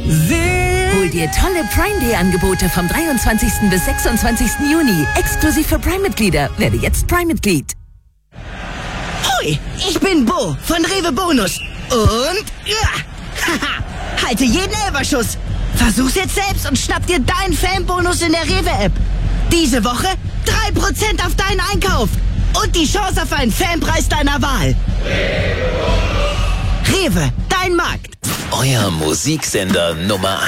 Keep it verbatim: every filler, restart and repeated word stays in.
Hol dir tolle Prime Day Angebote vom dreiundzwanzigsten bis sechsundzwanzigsten Juni. Exklusiv für Prime-Mitglieder. Werde jetzt Prime-Mitglied. Hui, ich bin Bo von Rewe Bonus. Und ja, haha, halte jeden Elberschuss. Versuch's jetzt selbst und schnapp dir deinen Fanbonus in der Rewe-App. Diese Woche drei Prozent auf deinen Einkauf. Und die Chance auf einen Fanpreis deiner Wahl. Rewe, dein Markt. Euer Musiksender Nummer eins.